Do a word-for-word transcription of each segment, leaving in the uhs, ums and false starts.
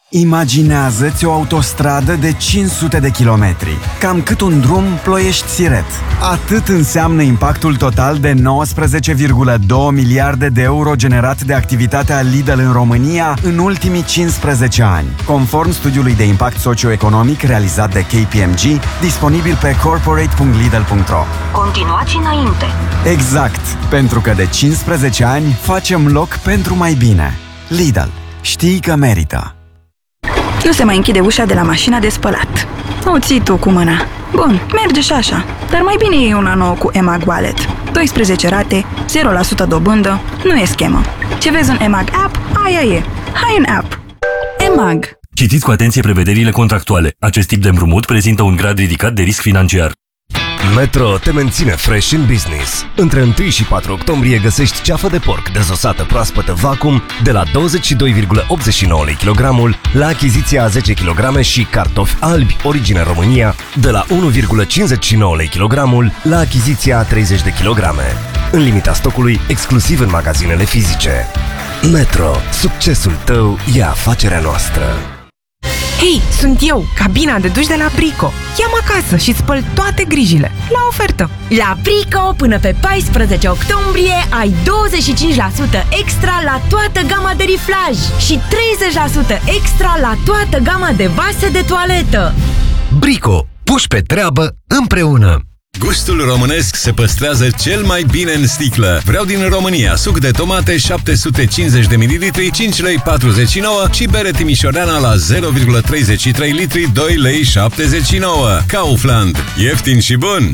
Imaginează-ți o autostradă de cinci sute de kilometri, cam cât un drum Ploiești-Siret. Atât înseamnă impactul total de nouăsprezece virgulă doi miliarde de euro generat de activitatea Lidl în România în ultimii cincisprezece ani, conform studiului de impact socioeconomic realizat de K P M G, disponibil pe corporate punct lidl punct ro. Continuați înainte! Exact, pentru că de cincisprezece ani facem loc pentru mai bine. Lidl. Știi că merită. Nu se mai închide ușa de la mașina de spălat. O ții tu cu mâna. Bun, merge și așa. Dar mai bine iei una nouă cu EMAG Wallet. doisprezece rate, zero la sută dobândă, nu e schemă. Ce vezi în EMAG App, aia e. Hai în app. EMAG. Citiți cu atenție prevederile contractuale. Acest tip de împrumut prezintă un grad ridicat de risc financiar. Metro te menține fresh in business. Între unu și patru octombrie găsești ceafă de porc dezosată proaspătă vacuum de la douăzeci și doi virgulă optzeci și nouă lei kilogramul la achiziția a zece kilograme și cartofi albi origine România de la unu virgulă cincizeci și nouă lei kilogramul la achiziția a treizeci de kilograme. În limita stocului, exclusiv în magazinele fizice. Metro. Succesul tău e afacerea noastră. Hei, sunt eu, cabina de duș de la Brico. Ia-mă acasă și spăl toate grijile, la ofertă. La Brico, până pe paisprezece octombrie, ai douăzeci și cinci la sută extra la toată gama de riflaj și treizeci la sută extra la toată gama de vase de toaletă. Brico, puși pe treabă împreună! Gustul românesc se păstrează cel mai bine în sticlă. Vreau din România suc de tomate șapte sute cincizeci de mililitri, cinci lei patruzeci și nouă și bere timișoreana la zero virgulă treizeci și trei litri, doi lei șaptezeci și nouă. Kaufland. Ieftin și bun!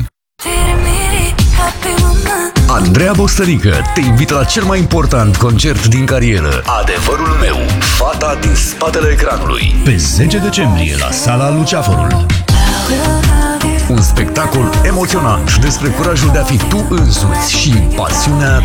Andreea Bostărică te invită la cel mai important concert din carieră. Adevărul meu, fata din spatele ecranului. Pe zece decembrie la Sala Luceafărul. Un spectacol emoționant despre curajul de a fi tu însuți și pasiunea